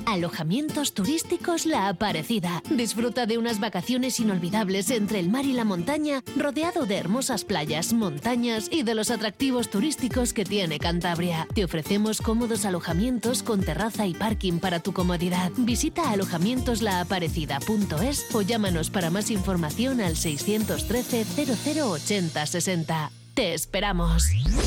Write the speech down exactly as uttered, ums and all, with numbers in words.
Alojamientos turísticos La Aparecida. Disfruta de unas vacaciones inolvidables entre el mar y la montaña, rodeado de hermosas playas, montañas y de los atractivos turísticos que tiene Cantabria. Te ofrecemos cómodos alojamientos con terraza y parking para tu comodidad. Visita alojamientos la aparecida punto es o llámanos para más información al seiscientos trece cero cero ochenta sesenta. ¡Te esperamos!